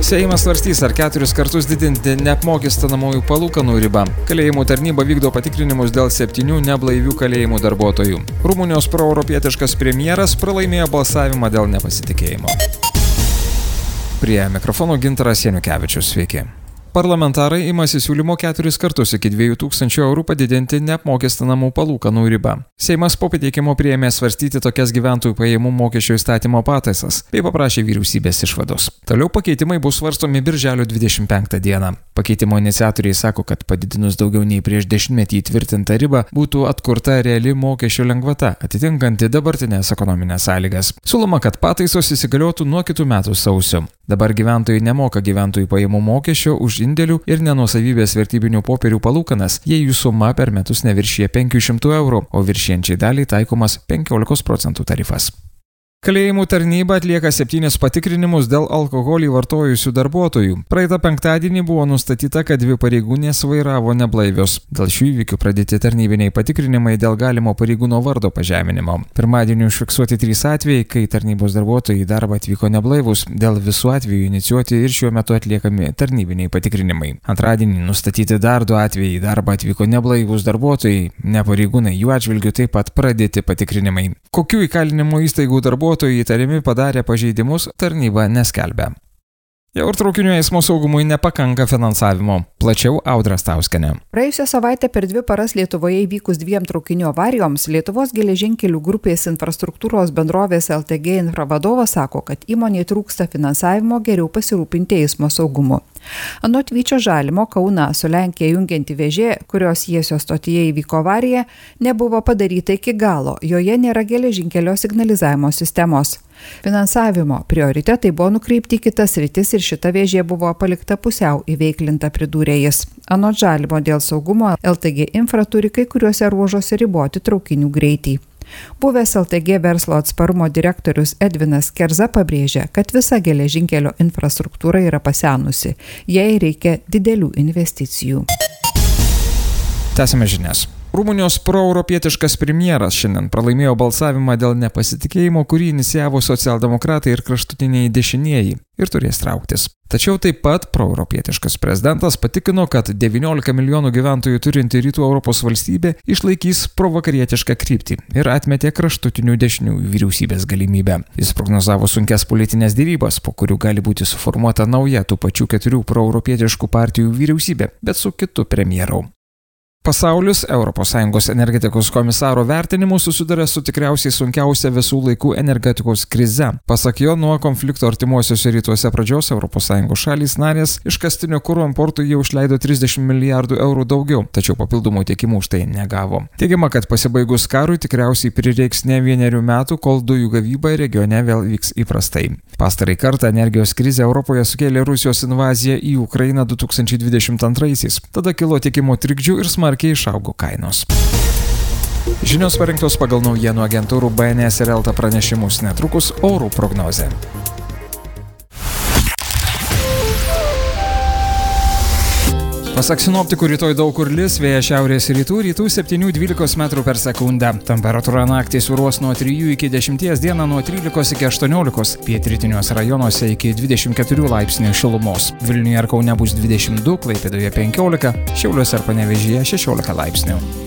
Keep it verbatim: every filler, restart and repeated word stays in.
Seimas svarstys, ar keturis kartus didinti neapmokestinamųjų palūkanų ribą. Kalėjimų tarnyba vykdo patikrinimus dėl septynių neblaivių kalėjimų darbuotojų. Rumunijos proeuropietiškas premjeras pralaimėjo balsavimą dėl nepasitikėjimo. Prie mikrofono Gintaras Janukevičius, sveiki. Parlamentarai imasi siūlymo keturis kartus iki dviejų tūkstančių eurų padidinti neapmokestinamų palūkanų ribą. Seimas po pateikimo priėmė svarstyti tokias gyventojų pajamų mokesčio įstatymo pataisas, bei paprašė vyriausybės išvados. Toliau pakeitimai bus svarstomi birželio dvidešimt penktą dieną. Pakeitimo iniciatoriai sako, kad padidinus daugiau nei prieš dešimtmetį įtvirtintą ribą būtų atkurta reali mokesčio lengvata, atitinkanti dabartinės ekonominės sąlygas. Siūloma, kad pataisos įsigaliotų nuo kitų metų sausio. Dabar gyventojai nemoka gyventojų pajamų mokesčio už indėlių ir nenuosavybės vertybinių popierių palūkanas, jei jų suma per metus neviršyja penkių šimtų eurų, o viršijančiai daliai taikomas penkiolikos procentų tarifas. Kalėjimų tarnyba atlieka septynis patikrinimus dėl alkoholį vartojusių darbuotojų. Praeitą penktadienį buvo nustatyta, kad dvi pareigūnės vairavo neblaivios. Dėl šių įvykių pradėti tarnybiniai patikrinimai dėl galimo pareigūno vardo pažeminimo. Pirmadienį užfiksuoti trys atvejai, kai tarnybos darbuotojai į darbą atvyko neblaivus. Dėl visų atvejų inicijuoti ir šiuo metu atliekami tarnybiniai patikrinimai. Antradienį nustatyti dar du atvejai, į darbą atvyko neblaivus darbuotojai. Ne pareigūnai, jų atžvilgių taip pat pradėti patikrinimai. Kokių įkalinimo įstaigų darbuotojų įtariami padarė pažeidimus, tarnyba neskelbia. Jau ir traukinių eismo saugumui nepakanka finansavimo. Plačiau Audra Stauskienė. Praėjusią savaitę per dvi paras Lietuvoje įvykus dviem traukinių avarijoms, Lietuvos geležinkelių grupės infrastruktūros bendrovės L T G Infra vadovas sako, kad įmonėje trūksta finansavimo geriau pasirūpinti eismo saugumu. Anot Vyčio Žalimo, Kauną su Lenkija jungianti vėžė, kurios Jiesio stotyje įvyko avarija, nebuvo padaryta iki galo, joje nėra geležinkelio signalizavimo sistemos. Finansavimo prioritetai buvo nukreipti į kitas sritis ir šita vėžė buvo palikta pusiau įveiklinta, pridūrė jis. Anot Žalimo, dėl saugumo L T G Infra turi kai kuriuose ruožuose riboti traukinių greitį. Buvęs L T G verslo atsparumo direktorius Edvinas Kerza pabrėžia, kad visa geležinkelio infrastruktūra yra pasenusi, jai reikia didelių investicijų. Tęsime žinias. Rumunijos proeuropietiškas premjeras šiandien pralaimėjo balsavimą dėl nepasitikėjimo, kurį inicijavo socialdemokratai ir kraštutiniai dešinieji ir turės trauktis. Tačiau taip pat proeuropietiškas prezidentas patikino, kad devyniolika milijonų gyventojų turinti Rytų Europos valstybė išlaikys provakarietišką kryptį ir atmetė kraštutinių dešiniųjų vyriausybės galimybę. Jis prognozavo sunkias politinės derybas, po kurių gali būti suformuota nauja tų pačių keturių proeuropietiškų partijų vyriausybė, bet su kitu premjeru. Pasaulis Europos Sąjungos energetikos komisaro vertinimu susiduria su tikriausiai sunkiausia visų laikų energetikos krize. Pasak jo, nuo konflikto artimuosiuose rytuose pradžios Europos Sąjungos šalys narės iškastinio kuro importui jau išleido trisdešimt milijardų eurų daugiau, tačiau papildomų tiekimų už tai negavo. Teigiama, kad pasibaigus karui tikriausiai prireiks ne vienerių metų, kol dujų gavyba regione vėl vyks įprastai. Pastarąjį kartą energijos krizę Europoje sukėlė Rusijos invazija į Ukrainą du tūkstančiai dvidešimt antraisiais. Tada kilo tiekimo trikdžių ir smarkiai išaugo kainos. Žinios parinktos pagal naujienų agentūrų B N S ir Elta pranešimus, netrukus orų prognozė. Pasak sinoptikų, rytoj daug kur lis, vėjas šiaurės rytų, rytų septynių dvylikos metrų per sekundę. Temperatūra naktį svyruos nuo trijų iki dešimties, dieną nuo trylikos iki aštuoniolikos, pietrytiniuose rajonuose iki dvidešimt keturių laipsnių šilumos. Vilniuje ir Kaune bus dvidešimt du, Klaipėdoje penkiolika, Šiauliuose ir Panevėžyje šešiolika laipsnių.